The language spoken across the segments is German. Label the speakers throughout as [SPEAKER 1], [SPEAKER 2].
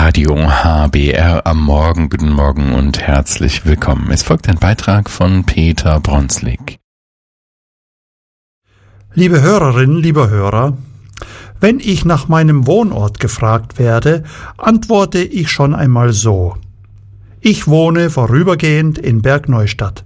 [SPEAKER 1] Radio HBR am Morgen. Guten Morgen und herzlich willkommen. Es folgt ein Beitrag von Peter Bronslik.
[SPEAKER 2] Liebe Hörerinnen, lieber Hörer, wenn ich nach meinem Wohnort gefragt werde, antworte ich schon einmal so: Ich wohne vorübergehend in Bergneustadt.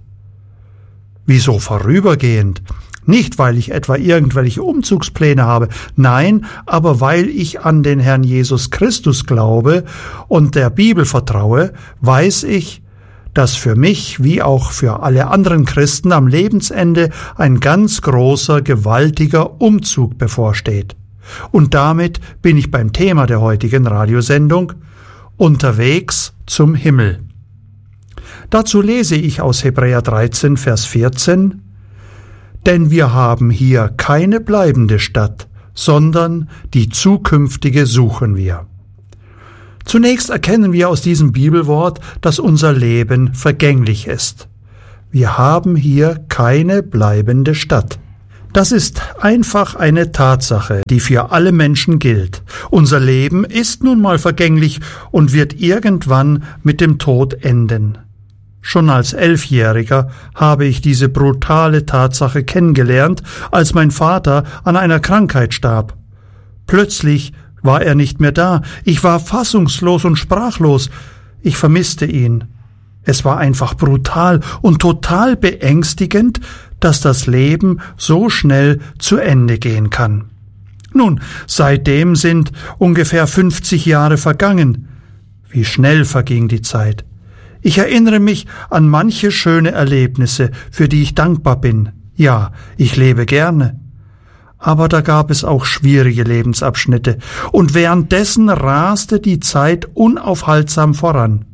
[SPEAKER 2] Wieso vorübergehend? Nicht, weil ich etwa irgendwelche Umzugspläne habe, nein, aber weil ich an den Herrn Jesus Christus glaube und der Bibel vertraue, weiß ich, dass für mich wie auch für alle anderen Christen am Lebensende ein ganz großer, gewaltiger Umzug bevorsteht. Und damit bin ich beim Thema der heutigen Radiosendung: Unterwegs zum Himmel. Dazu lese ich aus Hebräer 13, Vers 14: Denn wir haben hier keine bleibende Stadt, sondern die zukünftige suchen wir. Zunächst erkennen wir aus diesem Bibelwort, dass unser Leben vergänglich ist. Wir haben hier keine bleibende Stadt. Das ist einfach eine Tatsache, die für alle Menschen gilt. Unser Leben ist nun mal vergänglich und wird irgendwann mit dem Tod enden. Schon als 11-Jähriger habe ich diese brutale Tatsache kennengelernt, als mein Vater an einer Krankheit starb. Plötzlich war er nicht mehr da. Ich war fassungslos und sprachlos. Ich vermisste ihn. Es war einfach brutal und total beängstigend, dass das Leben so schnell zu Ende gehen kann. Nun, seitdem sind ungefähr 50 Jahre vergangen. Wie schnell verging die Zeit. Ich erinnere mich an manche schöne Erlebnisse, für die ich dankbar bin. Ja, ich lebe gerne. Aber da gab es auch schwierige Lebensabschnitte, und währenddessen raste die Zeit unaufhaltsam voran.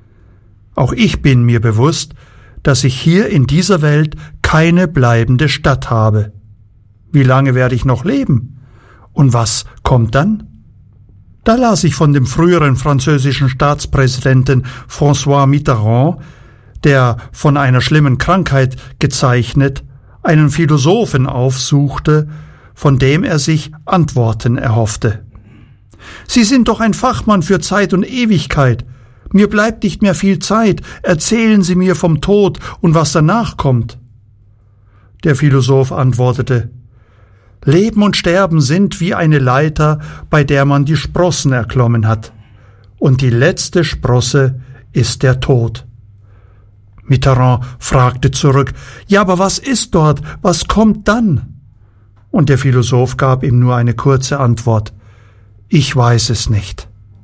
[SPEAKER 2] Auch ich bin mir bewusst, dass ich hier in dieser Welt keine bleibende Stadt habe. Wie lange werde ich noch leben? Und was kommt dann? Da las ich von dem früheren französischen Staatspräsidenten François Mitterrand, der von einer schlimmen Krankheit gezeichnet einen Philosophen aufsuchte, von dem er sich Antworten erhoffte. Sie sind doch ein Fachmann für Zeit und Ewigkeit. Mir bleibt nicht mehr viel Zeit. Erzählen Sie mir vom Tod und was danach kommt. Der Philosoph antwortete: Leben und Sterben sind wie eine Leiter, bei der man die Sprossen erklommen hat. Und die letzte Sprosse ist der Tod. Mitterrand fragte zurück: Ja, aber was ist dort? Was kommt dann? Und der Philosoph gab ihm nur eine kurze Antwort: Ich weiß es nicht.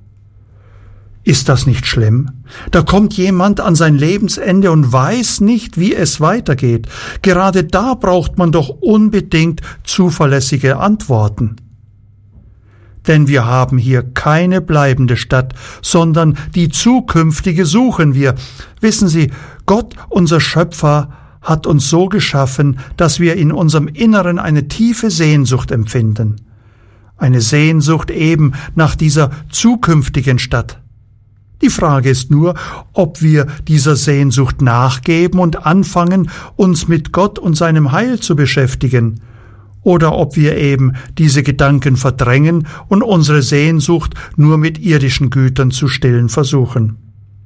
[SPEAKER 2] Ist das nicht schlimm? Da kommt jemand an sein Lebensende und weiß nicht, wie es weitergeht. Gerade da braucht man doch unbedingt zuverlässige Antworten. Denn wir haben hier keine bleibende Stadt, sondern die zukünftige suchen wir. Wissen Sie, Gott, unser Schöpfer, hat uns so geschaffen, dass wir in unserem Inneren eine tiefe Sehnsucht empfinden. Eine Sehnsucht eben nach dieser zukünftigen Stadt. Die Frage ist nur, ob wir dieser Sehnsucht nachgeben und anfangen, uns mit Gott und seinem Heil zu beschäftigen, oder ob wir eben diese Gedanken verdrängen und unsere Sehnsucht nur mit irdischen Gütern zu stillen versuchen.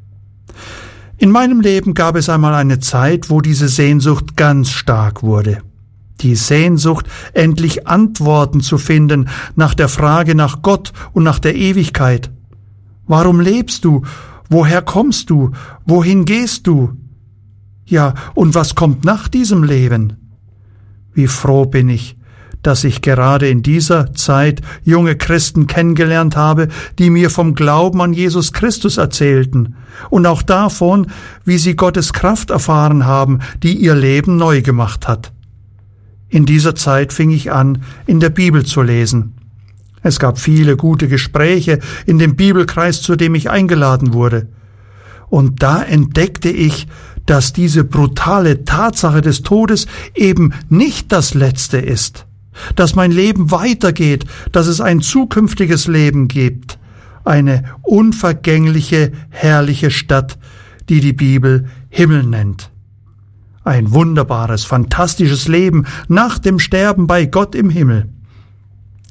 [SPEAKER 2] In meinem Leben gab es einmal eine Zeit, wo diese Sehnsucht ganz stark wurde. Die Sehnsucht, endlich Antworten zu finden nach der Frage nach Gott und nach der Ewigkeit. Warum lebst du? Woher kommst du? Wohin gehst du? Ja, und was kommt nach diesem Leben? Wie froh bin ich, dass ich gerade in dieser Zeit junge Christen kennengelernt habe, die mir vom Glauben an Jesus Christus erzählten und auch davon, wie sie Gottes Kraft erfahren haben, die ihr Leben neu gemacht hat. In dieser Zeit fing ich an, in der Bibel zu lesen. Es gab viele gute Gespräche in dem Bibelkreis, zu dem ich eingeladen wurde. Und da entdeckte ich, dass diese brutale Tatsache des Todes eben nicht das Letzte ist, dass mein Leben weitergeht, dass es ein zukünftiges Leben gibt, eine unvergängliche, herrliche Stadt, die die Bibel Himmel nennt. Ein wunderbares, fantastisches Leben nach dem Sterben bei Gott im Himmel.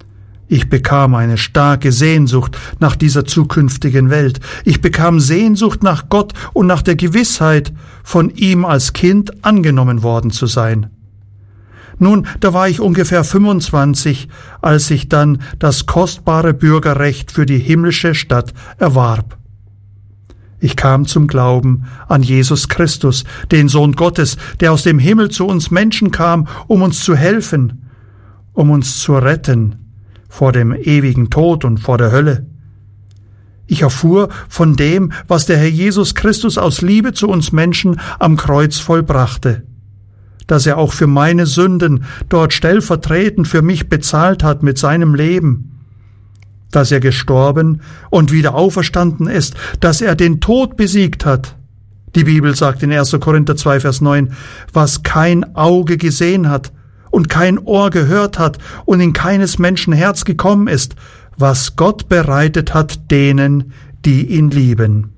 [SPEAKER 2] Ich bekam eine starke Sehnsucht nach dieser zukünftigen Welt. Ich bekam Sehnsucht nach Gott und nach der Gewissheit, von ihm als Kind angenommen worden zu sein. Nun, da war ich ungefähr 25, als ich dann das kostbare Bürgerrecht für die himmlische Stadt erwarb. Ich kam zum Glauben an Jesus Christus, den Sohn Gottes, der aus dem Himmel zu uns Menschen kam, um uns zu helfen, um uns zu retten vor dem ewigen Tod und vor der Hölle. Ich erfuhr von dem, was der Herr Jesus Christus aus Liebe zu uns Menschen am Kreuz vollbrachte, dass er auch für meine Sünden dort stellvertretend für mich bezahlt hat mit seinem Leben, dass er gestorben und wieder auferstanden ist, dass er den Tod besiegt hat. Die Bibel sagt in 1. Korinther 2, Vers 9, was kein Auge gesehen hat und kein Ohr gehört hat und in keines Menschen Herz gekommen ist, was Gott bereitet hat denen, die ihn lieben.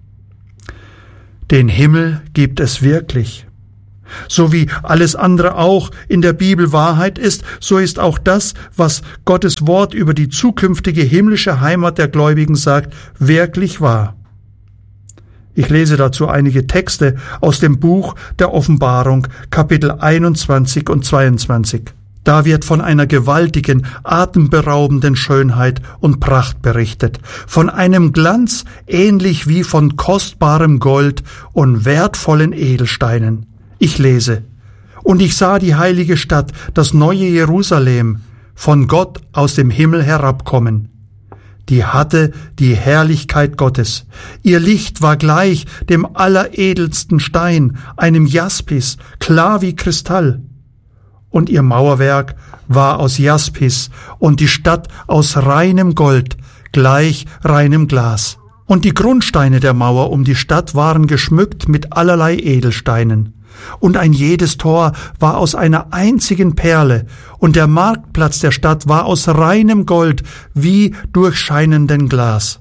[SPEAKER 2] Den Himmel gibt es wirklich. So wie alles andere auch in der Bibel Wahrheit ist, so ist auch das, was Gottes Wort über die zukünftige himmlische Heimat der Gläubigen sagt, wirklich wahr. Ich lese dazu einige Texte aus dem Buch der Offenbarung, Kapitel 21 und 22. Da wird von einer gewaltigen, atemberaubenden Schönheit und Pracht berichtet, von einem Glanz ähnlich wie von kostbarem Gold und wertvollen Edelsteinen. Ich lese: Und ich sah die heilige Stadt, das neue Jerusalem, von Gott aus dem Himmel herabkommen. Die hatte die Herrlichkeit Gottes. Ihr Licht war gleich dem alleredelsten Stein, einem Jaspis, klar wie Kristall. Und ihr Mauerwerk war aus Jaspis und die Stadt aus reinem Gold, gleich reinem Glas. Und die Grundsteine der Mauer um die Stadt waren geschmückt mit allerlei Edelsteinen. Und ein jedes Tor war aus einer einzigen Perle, und der Marktplatz der Stadt war aus reinem Gold, wie durchscheinenden Glas.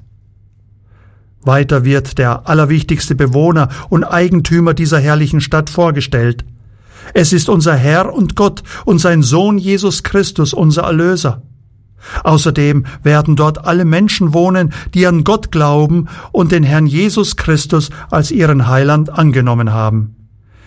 [SPEAKER 2] Weiter wird der allerwichtigste Bewohner und Eigentümer dieser herrlichen Stadt vorgestellt. Es ist unser Herr und Gott und sein Sohn Jesus Christus, unser Erlöser. Außerdem werden dort alle Menschen wohnen, die an Gott glauben und den Herrn Jesus Christus als ihren Heiland angenommen haben.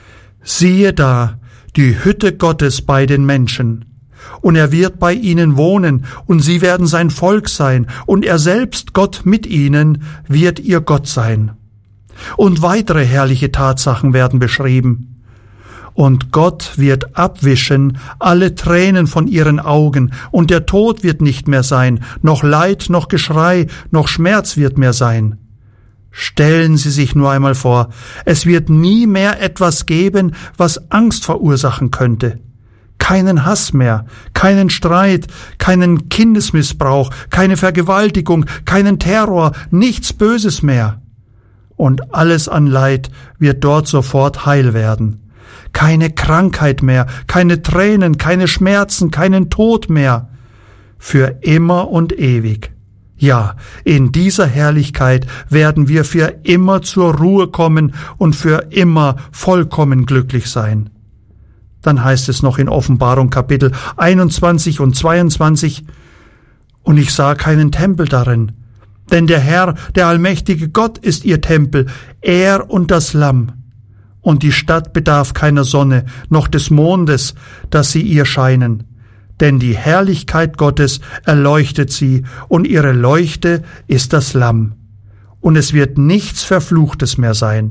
[SPEAKER 2] Siehe da, die Hütte Gottes bei den Menschen, und er wird bei ihnen wohnen, und sie werden sein Volk sein, und er selbst, Gott mit ihnen, wird ihr Gott sein. Und weitere herrliche Tatsachen werden beschrieben. Und Gott wird abwischen alle Tränen von ihren Augen, und der Tod wird nicht mehr sein, noch Leid, noch Geschrei, noch Schmerz wird mehr sein. Stellen Sie sich nur einmal vor, es wird nie mehr etwas geben, was Angst verursachen könnte. Keinen Hass mehr, keinen Streit, keinen Kindesmissbrauch, keine Vergewaltigung, keinen Terror, nichts Böses mehr. Und alles an Leid wird dort sofort heil werden. Keine Krankheit mehr, keine Tränen, keine Schmerzen, keinen Tod mehr. Für immer und ewig. Ja, in dieser Herrlichkeit werden wir für immer zur Ruhe kommen und für immer vollkommen glücklich sein. Dann heißt es noch in Offenbarung Kapitel 21 und 22, und ich sah keinen Tempel darin, denn der Herr, der allmächtige Gott, ist ihr Tempel, er und das Lamm. Und die Stadt bedarf keiner Sonne, noch des Mondes, dass sie ihr scheinen. Denn die Herrlichkeit Gottes erleuchtet sie, und ihre Leuchte ist das Lamm. Und es wird nichts Verfluchtes mehr sein.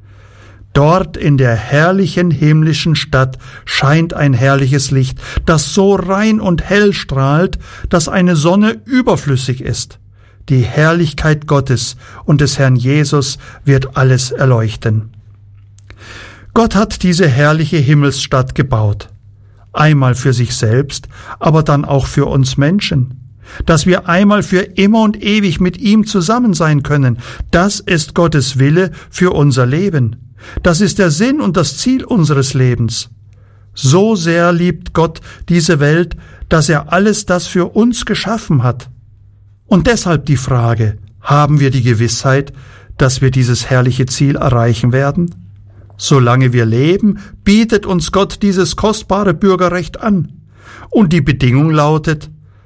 [SPEAKER 2] Dort in der herrlichen himmlischen Stadt scheint ein herrliches Licht, das so rein und hell strahlt, dass eine Sonne überflüssig ist. Die Herrlichkeit Gottes und des Herrn Jesus wird alles erleuchten. Gott hat diese herrliche Himmelsstadt gebaut. Einmal für sich selbst, aber dann auch für uns Menschen, dass wir einmal für immer und ewig mit ihm zusammen sein können. Das ist Gottes Wille für unser Leben. Das ist der Sinn und das Ziel unseres Lebens. So sehr liebt Gott diese Welt, dass er alles das für uns geschaffen hat. Und deshalb die Frage, haben wir die Gewissheit, dass wir dieses herrliche Ziel erreichen werden? Solange wir leben, bietet uns Gott dieses kostbare Bürgerrecht an. Und die Bedingung lautet: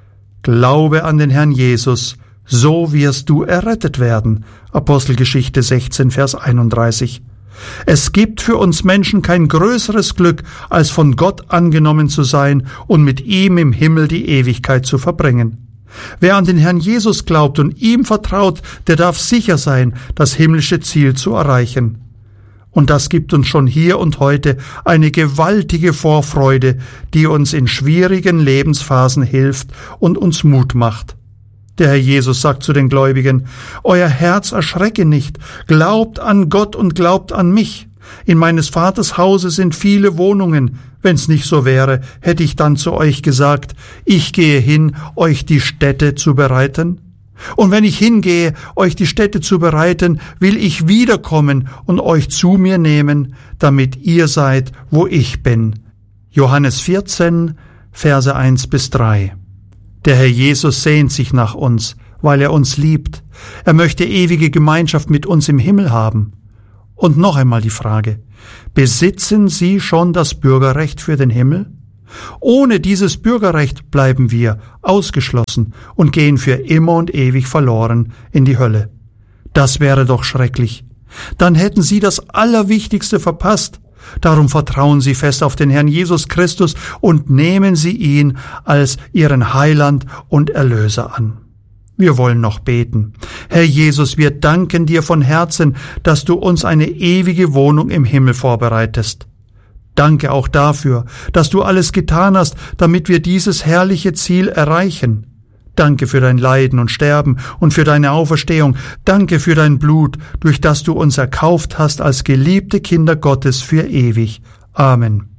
[SPEAKER 2] Glaube an den Herrn Jesus, so wirst du errettet werden. Apostelgeschichte 16, Vers 31. Es gibt für uns Menschen kein größeres Glück, als von Gott angenommen zu sein und mit ihm im Himmel die Ewigkeit zu verbringen. Wer an den Herrn Jesus glaubt und ihm vertraut, der darf sicher sein, das himmlische Ziel zu erreichen. Und das gibt uns schon hier und heute eine gewaltige Vorfreude, die uns in schwierigen Lebensphasen hilft und uns Mut macht. Der Herr Jesus sagt zu den Gläubigen: Euer Herz erschrecke nicht, glaubt an Gott und glaubt an mich. In meines Vaters Hause sind viele Wohnungen. Wenn's nicht so wäre, hätte ich dann zu euch gesagt, ich gehe hin, euch die Stätte zu bereiten. Und wenn ich hingehe, euch die Stätte zu bereiten, will ich wiederkommen und euch zu mir nehmen, damit ihr seid, wo ich bin. Johannes 14, Verse 1-3. Der Herr Jesus sehnt sich nach uns, weil er uns liebt. Er möchte ewige Gemeinschaft mit uns im Himmel haben. Und noch einmal die Frage: Besitzen Sie schon das Bürgerrecht für den Himmel? Ohne dieses Bürgerrecht bleiben wir ausgeschlossen und gehen für immer und ewig verloren in die Hölle. Das wäre doch schrecklich. Dann hätten Sie das Allerwichtigste verpasst. Darum vertrauen Sie fest auf den Herrn Jesus Christus und nehmen Sie ihn als Ihren Heiland und Erlöser an. Wir wollen noch beten. Herr Jesus, wir danken dir von Herzen, dass du uns eine ewige Wohnung im Himmel vorbereitest. Danke auch dafür, dass du alles getan hast, damit wir dieses herrliche Ziel erreichen. Danke für dein Leiden und Sterben und für deine Auferstehung. Danke für dein Blut, durch das du uns erkauft hast als geliebte Kinder Gottes für ewig. Amen.